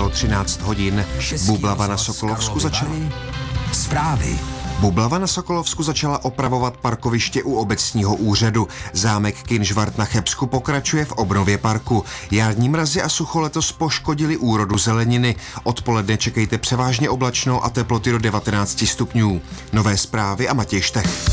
Bylo 13 hodin. Bublava na Sokolovsku začala. Zprávy. Bublava na Sokolovsku začala opravovat parkoviště u obecního úřadu. Zámek Kynžvart na Chebsku pokračuje v obnově parku. Jarní mrazy a sucho letos poškodili úrodu zeleniny. Odpoledne čekejte převážně oblačno a teploty do 19 stupňů. Nové zprávy a Matěj Štech.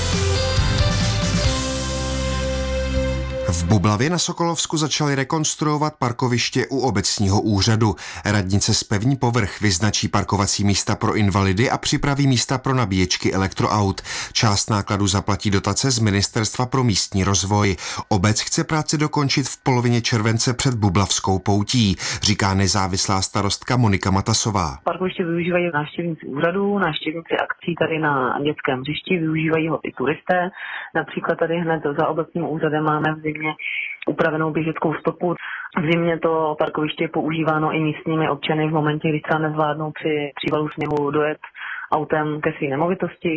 V Bublavě na Sokolovsku začali rekonstruovat parkoviště u obecního úřadu. Radnice zpevní povrch, vyznačí parkovací místa pro invalidy a připraví místa pro nabíječky elektroaut. Část nákladu zaplatí dotace z Ministerstva pro místní rozvoj. Obec chce práci dokončit v polovině července před Bublavskou poutí, říká nezávislá starostka Monika Matasová. Parkoviště využívají návštěvníci úřadu, návštěvníci akcí tady na dětském hřišti, využívají ho i turisté. Například tady hned za obecním úřadem máme v zimě upravenou běžeckou stopu. V zimě to parkoviště je používáno i místními občany v momentě, kdy třeba nezvládnou při přívalu sněhu dojet autem ke své nemovitosti.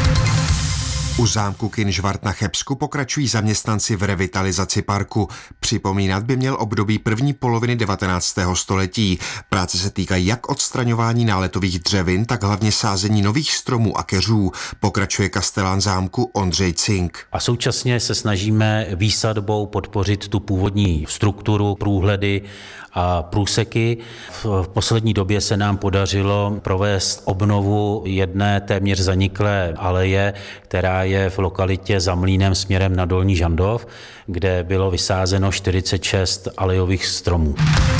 U zámku Kynžvart na Chebsku pokračují zaměstnanci v revitalizaci parku. Připomínat by měl období první poloviny 19. století. Práce se týkají jak odstraňování náletových dřevin, tak hlavně sázení nových stromů a keřů. Pokračuje kastelán zámku Ondřej Cink. A současně se snažíme výsadbou podpořit tu původní strukturu, průhledy a průseky. V poslední době se nám podařilo provést obnovu jedné téměř zaniklé aleje, která je v lokalitě za Mlýnem směrem na Dolní Žandov, kde bylo vysázeno 46 alejových stromů.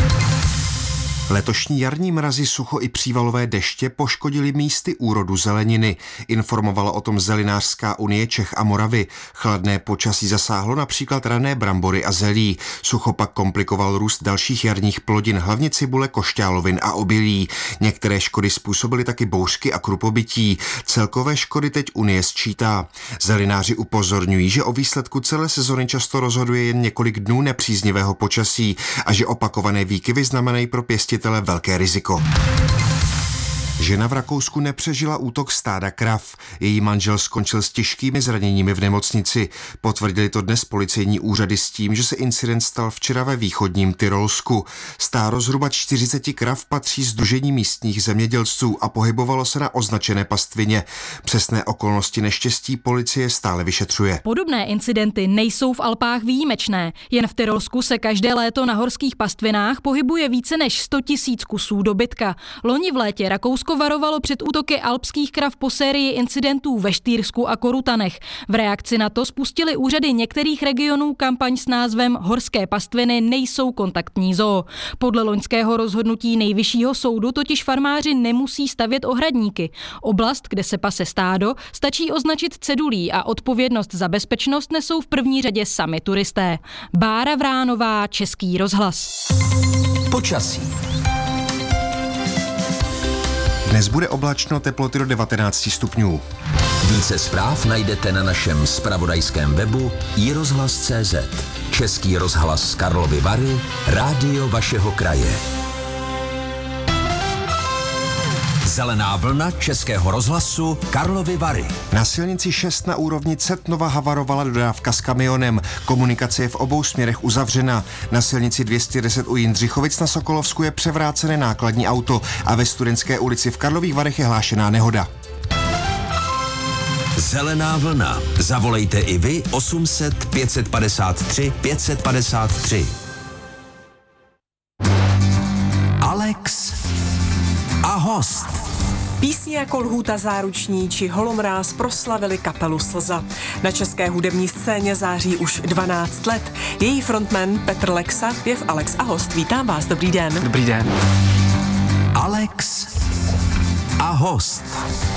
Letošní jarní mrazy, sucho i přívalové deště poškodili místy úrodu zeleniny. Informovala o tom Zelinářská unie Čech a Moravy. Chladné počasí zasáhlo například rané brambory a zelí. Sucho pak komplikoval růst dalších jarních plodin, hlavně cibule, košťálovin a obilí. Některé škody způsobily taky bouřky a krupobytí. Celkové škody teď unie sčítá. Zelináři upozorňují, že o výsledku celé sezony často rozhoduje jen několik dnů nepříznivého počasí a že opakované výkyvy znamenají pro pěstitele velké riziko. Žena v Rakousku nepřežila útok stáda krav. Její manžel skončil s těžkými zraněními v nemocnici. Potvrdili to dnes policejní úřady s tím, že se incident stal včera ve východním Tyrolsku. Stáro zhruba 40 krav patří sdružení místních zemědělců a pohybovalo se na označené pastvině. Přesné okolnosti neštěstí policie stále vyšetřuje. Podobné incidenty nejsou v Alpách výjimečné. Jen v Tyrolsku se každé léto na horských pastvinách pohybuje více než 100 000 kusů dobytka. Loni v létě Rakousko varovalo před útoky alpských krav po sérii incidentů ve Štýrsku a Korutanech. V reakci na to spustili úřady některých regionů kampaň s názvem Horské pastviny nejsou kontaktní zoo. Podle loňského rozhodnutí Nejvyššího soudu totiž farmáři nemusí stavět ohradníky. Oblast, kde se pase stádo, stačí označit cedulí a odpovědnost za bezpečnost nesou v první řadě sami turisté. Bára Vránová, Český rozhlas. Počasí. Dnes bude oblačno, teploty do 19 stupňů. Více zpráv najdete na našem zpravodajském webu iRozhlas.cz. Český rozhlas Karlovy Vary, rádio vašeho kraje. Zelená vlna Českého rozhlasu Karlovy Vary. Na silnici 6 na úrovni Cetnova havarovala dodávka s kamionem. Komunikace je v obou směrech uzavřena. Na silnici 210 u Jindřichovic na Sokolovsku je převrácené nákladní auto a ve Studentské ulici v Karlových Varech je hlášená nehoda. Zelená vlna. Zavolejte i vy 800 553 553. Alex a host. Písně jako Lhůta záruční či Holomráz proslavili kapelu Slza. Na české hudební scéně září už 12 let. Její frontman Petr Lexa je v Alex a host. Vítám vás, dobrý den. Dobrý den. Alex a host.